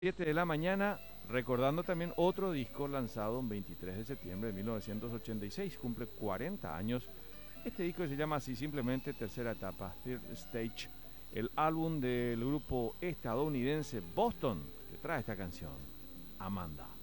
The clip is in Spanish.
7 de la mañana, recordando también otro disco lanzado el 23 de septiembre de 1986, cumple 40 años. Este disco se llama así simplemente Tercera Etapa, Third Stage, el álbum del grupo estadounidense Boston, que trae esta canción, Amanda.